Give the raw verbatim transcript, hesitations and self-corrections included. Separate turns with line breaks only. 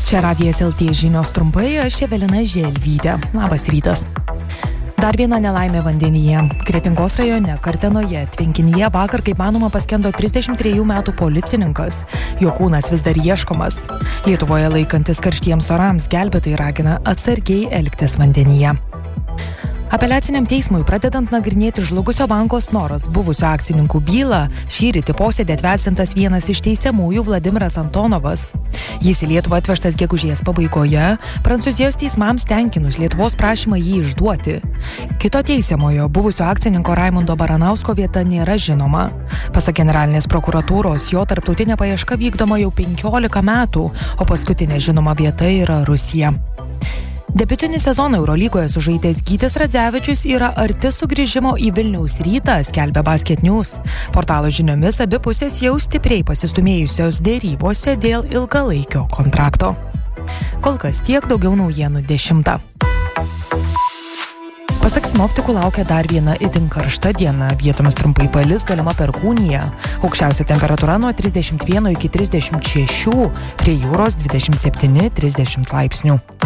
Čia Radijas L T žinios trumpai, aš Evelina Želvytė. Labas rytas. Dar viena nelaimė vandenyje. Kretingos rajone Kartenoje tvenkinyje vakar, kaip manoma, paskendo trisdešimt trejų metų policininkas. Jo kūnas vis dar ieškomas. Lietuvoje laikantis karštiems orams gelbėtojai ragina atsargiai elgtis vandenyje. Apeliaciniam teismui pradedant nagrinėti žlugusio banko Snoras buvusio akcininkų bylą, šįryt į posėdį atvesdintas vienas iš teisiamųjų Vladimiras Antonovas. Jis į Lietuvą atvežtas gegužės pabaigoje, Prancūzijos teismams tenkinus Lietuvos prašymą jį išduoti. Kito teisiamojo, buvusio akcininko Raimundo Baranausko vieta nėra žinoma. Pasak generalinės prokuratūros, jo tarptautinė paieška vykdoma jau penkiolika metų, o paskutinė žinoma vieta yra Rusija. Debiutinį sezoną Eurolygoje sužaidęs Gytis Radzevičius yra arti sugrįžimo į Vilniaus Rytą, skelbia Basket News. Portalo žiniomis abi pusės jau stipriai pasistumėjusios dėrybose dėl ilgalaikio kontrakto. Kol kas tiek, daugiau naujienų dešimtą. Pasak sinoptikų laukia dar viena itin karšta diena, vietomis trumpai palis, galima perkūnija. Aukščiausia temperatūra nuo trisdešimt vieno iki trisdešimt šešių, prie jūros dvidešimt septyni trisdešimt laipsnių.